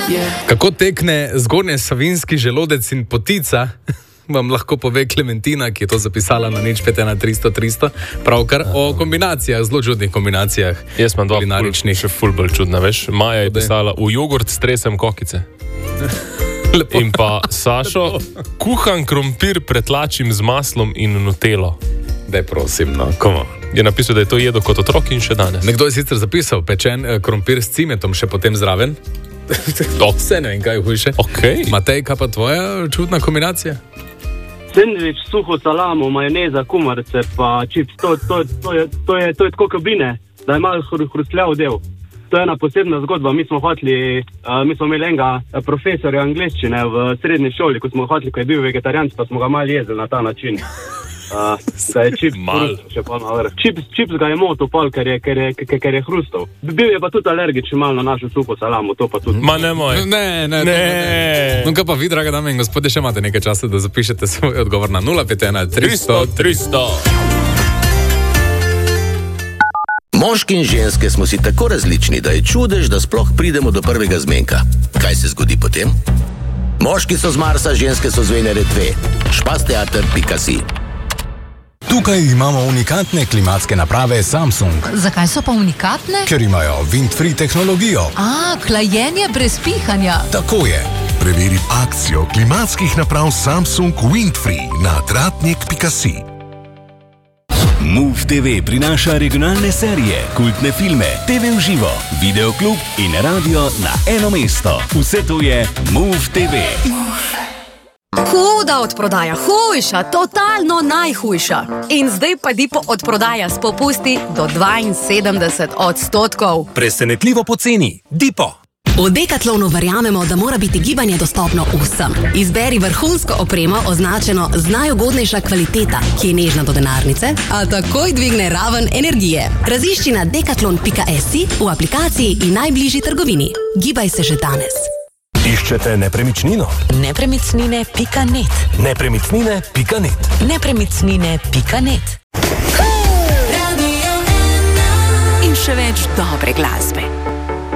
Kako tekne zgornje savinski želodec in potica, vam lahko pove Klementina, ki je to zapisala na nič 51300, pravkar o kombinacijah, zelo čudnih kombinacijah. Jaz imam kulinaričnih, še ful bolj čudna, veš. Maja je pisala, v jogurt stresem kokice. Lepo. In pa Sašo, kuhan krompir pretlačim z maslom in nutelo. Daj prosim, no, komu? Je napisal, da je to jedo kot otrok in še danes. Nekdo je sicer zapisal pečen krompir s cimetom še potem zraven. Vse ne vem, kaj je hujše. Okay. Matej, kaj pa tvoja čudna kombinacija? Sendvič, suho salamo, majoneza, kumarice pa čips. To je tako kabine, da je malo hrustljav del. To je ena posebna zgodba. Mi smo imeli enega profesorja angleščine v srednji šoli, ko smo hoteli, ko je bil vegetarijanc, pa smo ga malo jezili na ta način. Da je čips hrustal. Čips ga je motil pol, ker je hrustal. Bil je pa tudi alergičen malo na našo suho salamo, to pa tudi. Ma ne moj. Ne. No, kaj pa vi, draga dame in gospodje, še imate nekaj časa, da zapišete svoj odgovor na 051 300. Moški in ženske smo si tako različni, da je čudež, da sploh pridemo do prvega zmenka. Kaj se zgodi potem? Moški so z Marsa, ženske so z Venere 2. Špasteater.si. Tukaj imamo unikatne klimatske naprave Samsung. Zakaj so pa unikatne? Ker imajo wind-free tehnologijo. Hlajenje brez pihanja. Tako je. Preveri akcijo klimatskih naprav Samsung Windfree na tratnik.si. Move TV prinaša regionalne serije, kultne filme, TV v živo, videoklub in radio na eno mesto. Vse to je Move TV. Huda odprodaja, hujša, totalno najhujša. In zdaj pa Dipo odprodaja s popusti do 72%. Presenetljivo poceni. Dipo. V Decathlonu verjamemo, da mora biti gibanje dostopno vsem. Izberi vrhunsko opremo, označeno z najugodnejša kvaliteta, ki je nežna do denarnice, a takoj dvigne raven energije. Razišči na decathlon.si v aplikaciji in najbližji trgovini. Gibaj se že danes. Iščete nepremičnino? Nepremičnine.net. Nepremičnine.net. Nepremičnine.net. In še več dobre glasbe.